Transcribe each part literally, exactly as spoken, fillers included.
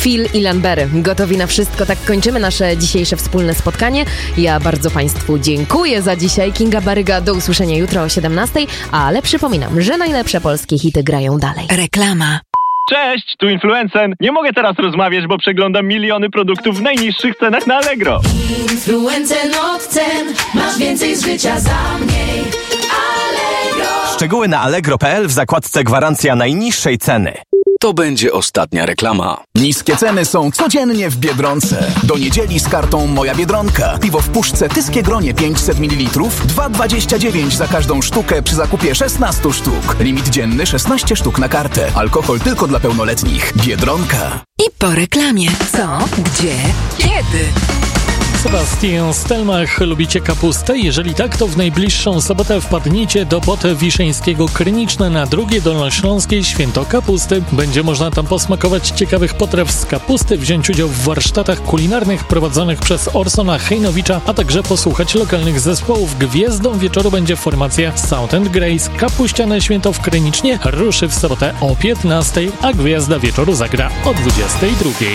Phil i Lanbery. Gotowi na wszystko. Tak kończymy nasze dzisiejsze wspólne spotkanie. Ja bardzo Państwu dziękuję za dzisiaj. Kinga Baryga, do usłyszenia jutro o siedemnastej, ale przypominam, że najlepsze polskie hity grają dalej. Reklama. Cześć, tu Influencen. Nie mogę teraz rozmawiać, bo przeglądam miliony produktów w najniższych cenach na Allegro. Influencen od cen, masz więcej z życia za mniej. Allegro. Szczegóły na allegro kropka p l w zakładce gwarancja najniższej ceny. To będzie ostatnia reklama. Niskie ceny są codziennie w Biedronce. Do niedzieli z kartą Moja Biedronka. Piwo w puszce Tyskie Gronie pięćset mililitrów, dwa dwadzieścia dziewięć za każdą sztukę przy zakupie szesnaście sztuk. Limit dzienny szesnaście sztuk na kartę. Alkohol tylko dla pełnoletnich. Biedronka. I po reklamie. Co? Gdzie? Kiedy? Sebastian Stelmach, lubicie kapustę? Jeżeli tak, to w najbliższą sobotę wpadnijcie do Bote Wiszeńskiego Kryniczne na drugie Dolnośląskiej Święto Kapusty. Będzie można tam posmakować ciekawych potraw z kapusty, wziąć udział w warsztatach kulinarnych prowadzonych przez Orsona Hejnowicza, a także posłuchać lokalnych zespołów. Gwiazdą wieczoru będzie formacja Sound and Grace. Kapuściane święto w Krynicznie ruszy w sobotę o piętnastej, a gwiazda wieczoru zagra o dwudziestej drugiej.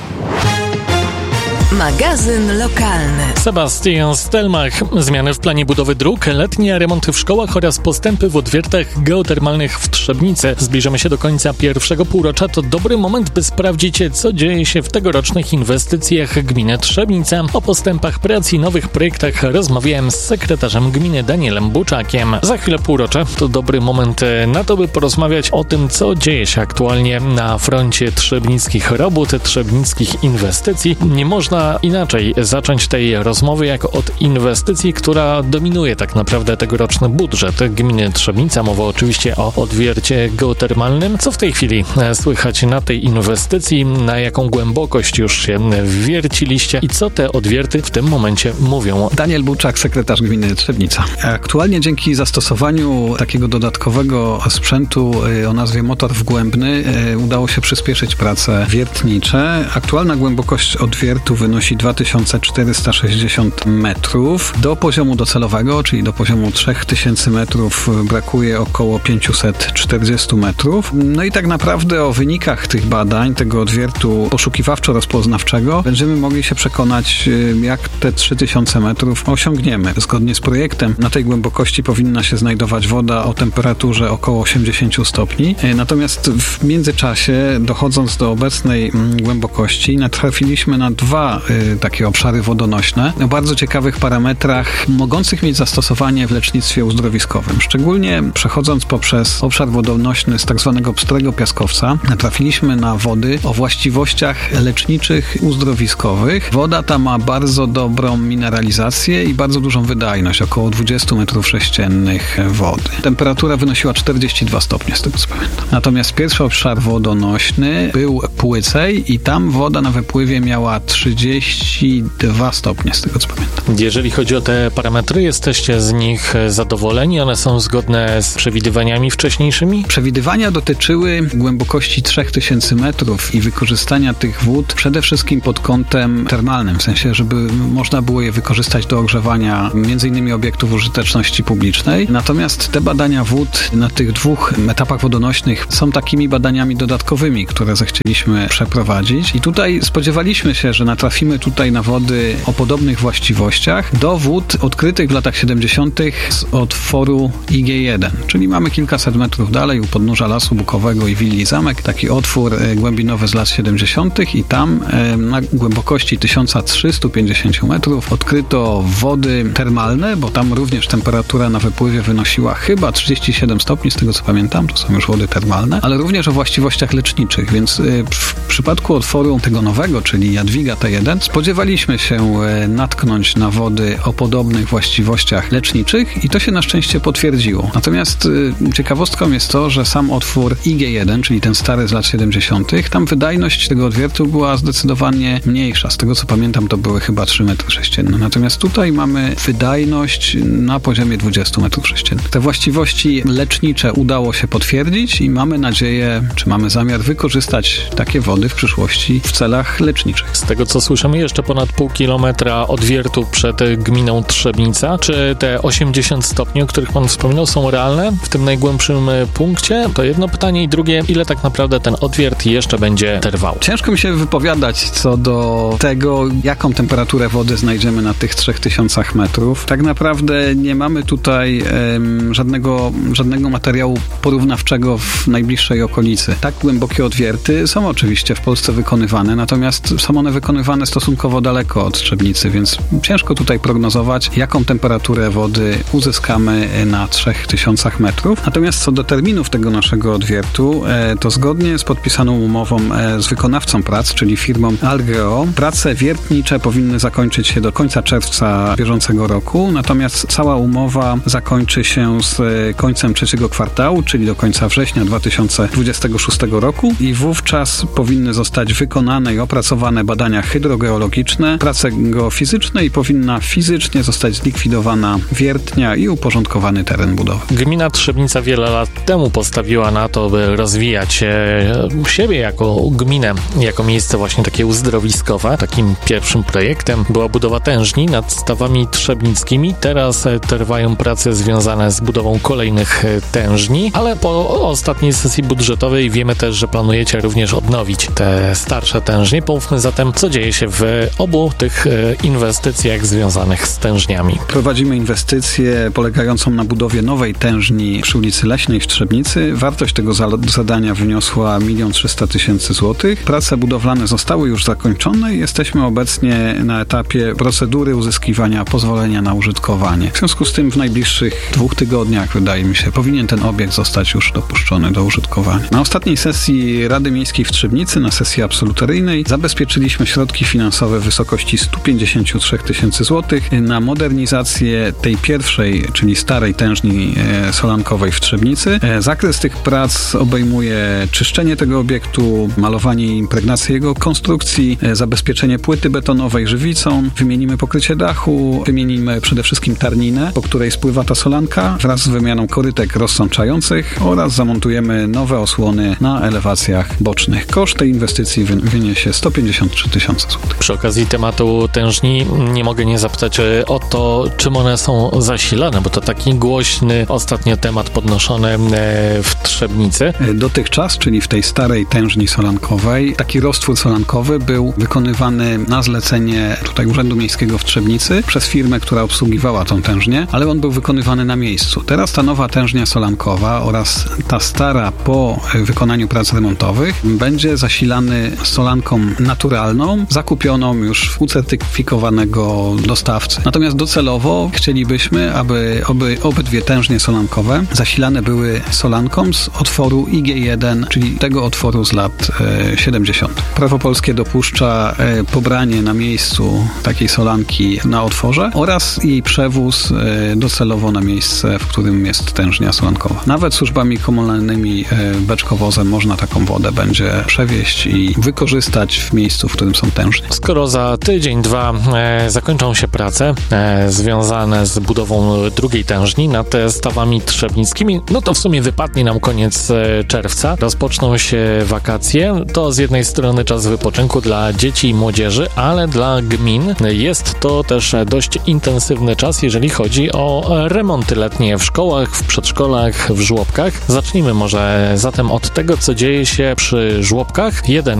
Magazyn lokalny. Sebastian Stelmach. Zmiany w planie budowy dróg, letnie remonty w szkołach oraz postępy w odwiertach geotermalnych w Trzebnicy. Zbliżamy się do końca pierwszego półrocza. To dobry moment, by sprawdzić, co dzieje się w tegorocznych inwestycjach gminy Trzebnica. O postępach prac i nowych projektach rozmawiałem z sekretarzem gminy Danielem Buczakiem. Za chwilę półrocze to dobry moment na to, by porozmawiać o tym, co dzieje się aktualnie na froncie trzebnickich robót, trzebnickich inwestycji. Nie można inaczej zacząć tej rozmowy jak od inwestycji, która dominuje tak naprawdę tegoroczny budżet gminy Trzebnica. Mowa oczywiście o odwiercie geotermalnym. Co w tej chwili słychać na tej inwestycji? Na jaką głębokość już się wwierciliście i co te odwierty w tym momencie mówią? Daniel Buczak, sekretarz gminy Trzebnica. Aktualnie dzięki zastosowaniu takiego dodatkowego sprzętu o nazwie motor wgłębny udało się przyspieszyć prace wiertnicze. Aktualna głębokość odwiertu wynosi dwa tysiące czterysta sześćdziesiąt metrów. Do poziomu docelowego, czyli do poziomu trzy tysiące metrów, brakuje około pięćset czterdzieści metrów. No i tak naprawdę o wynikach tych badań, tego odwiertu poszukiwawczo-rozpoznawczego będziemy mogli się przekonać, jak te trzy tysiące metrów osiągniemy. Zgodnie z projektem na tej głębokości powinna się znajdować woda o temperaturze około osiemdziesiąt stopni. Natomiast w międzyczasie, dochodząc do obecnej głębokości, natrafiliśmy na dwa y, takie obszary wodonośne o bardzo ciekawych parametrach, mogących mieć zastosowanie w lecznictwie uzdrowiskowym. Szczególnie przechodząc poprzez obszar wodonośny z tak zwanego pstrego piaskowca, natrafiliśmy na wody o właściwościach leczniczych, uzdrowiskowych. Woda ta ma bardzo dobrą mineralizację i bardzo dużą wydajność, około dwadzieścia metrów sześciennych wody. Temperatura wynosiła czterdzieści dwa stopnie, z tego co pamiętam. Natomiast pierwszy obszar wodonośny był płycej i tam woda na wypływie miała trzydzieści dwa stopnie, z tego co pamiętam. Jeżeli chodzi o te parametry, jesteście z nich zadowoleni? One są zgodne z przewidywaniami wcześniejszymi? Przewidywania dotyczyły głębokości trzy tysiące metrów i wykorzystania tych wód przede wszystkim pod kątem termalnym, w sensie, żeby można było je wykorzystać do ogrzewania między innymi obiektów użyteczności publicznej. Natomiast te badania wód na tych dwóch etapach wodonośnych są takimi badaniami dodatkowymi, które zechcieliśmy przeprowadzić i tutaj spodziewaliśmy się, że natrafimy tutaj na wody o podobnych właściwościach do wód odkrytych w latach siedemdziesiątych z otworu I G jeden, czyli mamy kilkaset metrów dalej u podnóża Lasu Bukowego i willi Zamek, taki otwór głębinowy z lat siedemdziesiątych i tam na głębokości tysiąc trzysta pięćdziesiąt metrów odkryto wody termalne, bo tam również temperatura na wypływie wynosiła chyba trzydzieści siedem stopni, z tego co pamiętam, to są już wody termalne, ale również o właściwościach leczniczych, więc w przypadku otworu tego nowego, czyli Jadwiga T jeden, spodziewaliśmy się natknąć na wody o podobnych właściwościach leczniczych i to się na szczęście potwierdziło. Natomiast ciekawostką jest to, że sam otwór I G jeden, czyli ten stary z lat siedemdziesiątych, tam wydajność tego odwiertu była zdecydowanie mniejsza. Z tego co pamiętam, to były chyba trzy metry sześcienne. Natomiast tutaj mamy wydajność na poziomie dwadzieścia metrów sześciennych. Te właściwości lecznicze udało się potwierdzić i mamy nadzieję, czy mamy zamiar wykorzystać takie wody w przyszłości w celach leczniczych. Z tego co słyszę, słyszymy, jeszcze ponad pół kilometra odwiertu przed gminą Trzebnica. Czy te osiemdziesiąt stopni, o których pan wspominał, są realne w tym najgłębszym punkcie? To jedno pytanie. I drugie, ile tak naprawdę ten odwiert jeszcze będzie trwał? Ciężko mi się wypowiadać co do tego, jaką temperaturę wody znajdziemy na tych trzech tysiącach metrów. Tak naprawdę nie mamy tutaj em, żadnego, żadnego materiału porównawczego w najbliższej okolicy. Tak głębokie odwierty są oczywiście w Polsce wykonywane, natomiast są one wykonywane stosunkowo daleko od Trzebnicy, więc ciężko tutaj prognozować, jaką temperaturę wody uzyskamy na trzech tysiącach metrów. Natomiast co do terminów tego naszego odwiertu, to zgodnie z podpisaną umową z wykonawcą prac, czyli firmą Algeo, prace wiertnicze powinny zakończyć się do końca czerwca bieżącego roku, natomiast cała umowa zakończy się z końcem trzeciego kwartału, czyli do końca września dwa tysiące dwudziestego szóstego roku i wówczas powinny zostać wykonane i opracowane badania hydrogeologiczne, prace geofizyczne i powinna fizycznie zostać zlikwidowana wiertnia i uporządkowany teren budowy. Gmina Trzebnica wiele lat temu postawiła na to, by rozwijać e, siebie jako gminę, jako miejsce właśnie takie uzdrowiskowe. Takim pierwszym projektem była budowa tężni nad stawami trzebnickimi. Teraz e, trwają prace związane z budową kolejnych e, tężni, ale po ostatniej sesji budżetowej wiemy też, że planujecie również odnowić te starsze tężnie. Pomówmy zatem, co dzieje się w obu tych e, inwestycjach związanych z tężniami. Prowadzimy inwestycję polegającą na budowie nowej tężni przy ulicy Leśnej w Trzebnicy. Wartość tego zadania wyniosła milion trzysta tysięcy złotych. Prace budowlane zostały już zakończone i jesteśmy obecnie na etapie procedury uzyskiwania pozwolenia na użytkowanie. W związku z tym w najbliższych dwóch tygodniach, wydaje mi się, powinien ten obiekt zostać już dopuszczony do użytkowania. Na ostatniej sesji Rady Miejskiej w Trzebnicy, na sesji absolutoryjnej, zabezpieczyliśmy środki finansowe w wysokości sto pięćdziesiąt trzy tysiące złotych na modernizację tej pierwszej, czyli starej tężni solankowej w Trzebnicy. Zakres tych prac obejmuje czyszczenie tego obiektu, malowanie i impregnację jego konstrukcji, zabezpieczenie płyty betonowej żywicą, wymienimy pokrycie dachu, wymienimy przede wszystkim tarninę, po której spływa ta solanka, wraz z wymianą korytek rozsączających oraz zamontujemy nowe osłony na elewacjach bocznych. Koszt tej inwestycji wyniesie sto pięćdziesiąt trzy tysiące złotych. Przy okazji tematu tężni nie mogę nie zapytać o to, czym one są zasilane, bo to taki głośny ostatnio temat podnoszony w Trzebnicy. Dotychczas, czyli w tej starej tężni solankowej, taki roztwór solankowy był wykonywany na zlecenie tutaj Urzędu Miejskiego w Trzebnicy przez firmę, która obsługiwała tą tężnię, ale on był wykonywany na miejscu. Teraz ta nowa tężnia solankowa oraz ta stara po wykonaniu prac remontowych będzie zasilany solanką naturalną, zakupioną już u certyfikowanego dostawcy. Natomiast docelowo chcielibyśmy, aby oby, obydwie tężnie solankowe zasilane były solanką z otworu I G jeden, czyli tego otworu z lat e, siedemdziesiątych. Prawo polskie dopuszcza e, pobranie na miejscu takiej solanki na otworze oraz jej przewóz e, docelowo na miejsce, w którym jest tężnia solankowa. Nawet służbami komunalnymi e, beczkowozem można taką wodę będzie przewieźć i wykorzystać w miejscu, w którym są tężnie. Skoro za tydzień, dwa e, zakończą się prace e, związane z budową drugiej tężni nad stawami trzebnickimi, no to w sumie wypadnie nam koniec e, czerwca. Rozpoczną się wakacje. To z jednej strony czas wypoczynku dla dzieci i młodzieży, ale dla gmin jest to też dość intensywny czas, jeżeli chodzi o remonty letnie w szkołach, w przedszkolach, w żłobkach. Zacznijmy może zatem od tego, co dzieje się przy żłobkach. Jeden